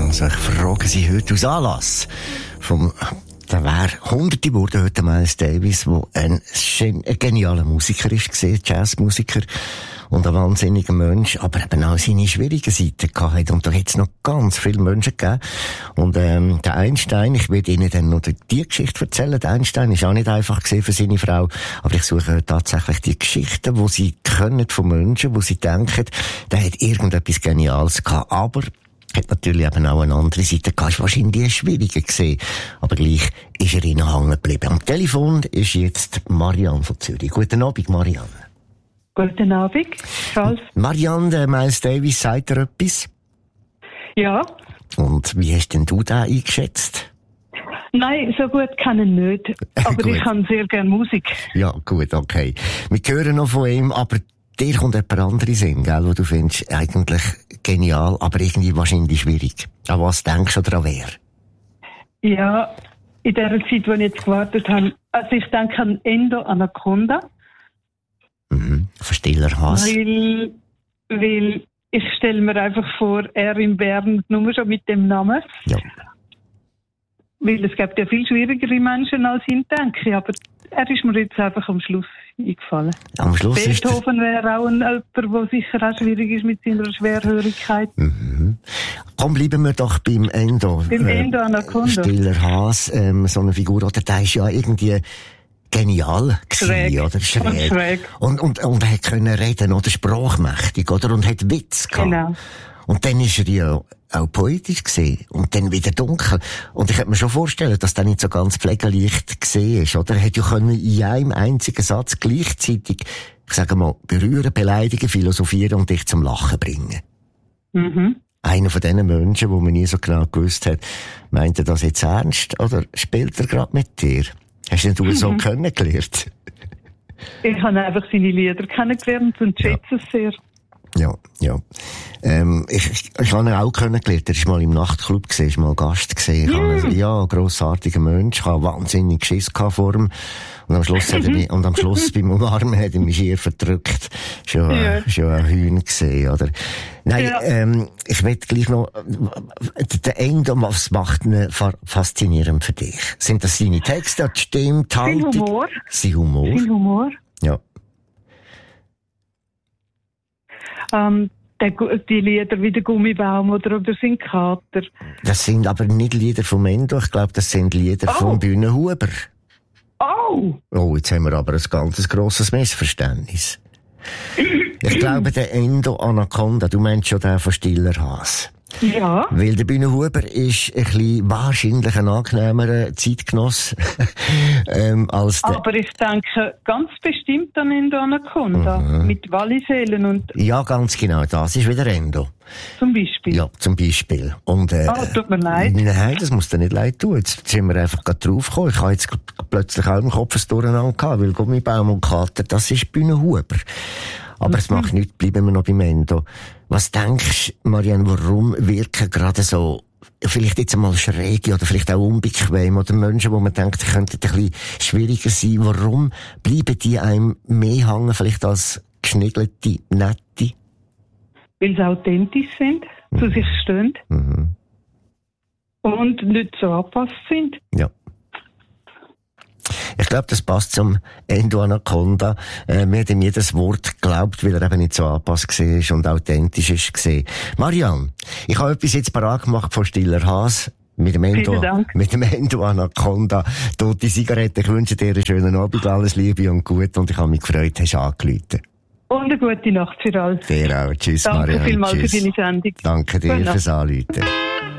Also ich frage Sie heute aus Anlass da wäre Hunderte geworden heute Miles Davis, der ein genialer Musiker ist, Jazzmusiker und ein wahnsinniger Mensch, aber eben auch seine schwierigen Seiten gehabt. Und da hat es noch ganz viele Menschen gegeben. Und der Einstein, ich werde Ihnen dann noch die Geschichte erzählen. Der Einstein ist auch nicht einfach für seine Frau, aber ich suche tatsächlich die Geschichten, die sie können von Menschen, wo sie denken, der hat irgendetwas Geniales gehabt, aber hat natürlich eben auch eine andere Seite gehabt. Ist wahrscheinlich schwieriger gesehen. Aber gleich ist er ihnen hängen geblieben. Am Telefon ist jetzt Marianne von Zürich. Guten Abend, Marianne. Guten Abend, Charles. Marianne, Miles Davis, sagt dir etwas? Ja. Und wie hast denn du den eingeschätzt? Nein, so gut kann ich nicht. Aber ich kann sehr gerne Musik. Ja, gut, okay. Wir hören noch von ihm, aber dir kommt jemand anderes in, gell, wo du findest, eigentlich genial, aber irgendwie wahrscheinlich schwierig. An was denkst du oder an wer? Ja, in der Zeit, wo ich jetzt gewartet habe, also ich denke an Endo Anaconda. Mhm, von Stiller Haas. Weil ich stelle mir einfach vor, er in Bern, nur schon mit dem Namen. Ja. Weil es gibt ja viel schwierigere Menschen als ihn, denke ich, aber er ist mir jetzt einfach am Schluss eingefallen. Am Schluss Beethoven wäre auch jemand, der sicher auch schwierig ist mit seiner Schwerhörigkeit. Mhm. Komm, bleiben wir doch beim Endo. Beim Endo Anaconda. Stiller Haas, so eine Figur, oder der ist ja irgendwie genial gewesen, oder? Schräg. Und er hat können reden, oder? Sprachmächtig, oder? Und hat Witz gehabt. Genau. Und dann ist er ja auch poetisch gesehen und dann wieder dunkel. Und ich kann mir schon vorstellen, dass das nicht so ganz pflegeleicht gesehen ist, oder? Er hätte ja können in einem einzigen Satz gleichzeitig, ich sage mal, berühren, beleidigen, philosophieren und dich zum Lachen bringen. Mhm. Einer von diesen Menschen, wo man nie so genau gewusst hat, meint er das jetzt ernst oder spielt er gerade mit dir? Hast du ihn so kennengelernt? Ich habe einfach seine Lieder kennengelernt und schätze es sehr. Ja. Ich habe ihn auch kennengelernt. Er ist mal im Nachtclub gesehen, ist mal Gast gesehen. Grossartiger Mensch. Ich habe wahnsinnig Schiss vor ihm. Und am Schluss beim Umarmen hat er mich schier verdrückt. Schon ein Hühn gesehen, oder? Nein, ich will gleich noch, der Endo, was macht ihn faszinierend für dich? Sind das seine Texte, die Stimme, die Haltung? Sein Humor. Viel Humor. Ja. Die Lieder wie der Gummibaum oder sein Kater. Das sind aber nicht Lieder vom Endo, ich glaube, das sind Lieder vom Bühnenhuber. Oh, jetzt haben wir aber ein ganz grosses Missverständnis. Ich glaube, der Endo Anaconda, du meinst schon den von Stiller Haas. Ja. Weil der Bühnenhuber ist ein bisschen wahrscheinlich ein angenehmerer Zeitgenoss als der. Aber ich denke ganz bestimmt an Endo Anaconda. Mit Wallisellen und. Ja, ganz genau. Das ist wieder Endo. Zum Beispiel. Ja, zum Beispiel. Und, tut mir leid. Nein, das muss dir nicht leid tun. Jetzt sind wir einfach gerade drauf gekommen. Ich habe jetzt plötzlich auch im Kopf ein Durcheinander gehabt, weil Gummibaum und Kater, das ist Bühnenhuber. Aber es macht nichts, bleiben wir noch beim Endo. Was denkst du, Marianne, warum wirken gerade so, vielleicht jetzt einmal schräge oder vielleicht auch unbequem oder Menschen, wo man denkt, die könnten ein bisschen schwieriger sein, warum bleiben die einem mehr hängen, vielleicht als geschniegelte, nette? Weil sie authentisch sind, zu sich stehen und nicht so angepasst sind. Ja. Ich glaube, das passt zum Endo Anaconda. Mir hat ihm jedes Wort geglaubt, weil er eben nicht so angepasst war und authentisch ist. Marianne, ich habe etwas jetzt parat gemacht von Stiller Haas. Mit dem Endo Anaconda. Tote Zigarette. Ich wünsche dir einen schönen Abend, alles Liebe und gut. Und ich habe mich gefreut, hast du angerufen. Und eine gute Nacht für alle. Dir auch. Tschüss, Danke Marianne. Danke vielmals für deine Sendung. Danke dir fürs Anrufen.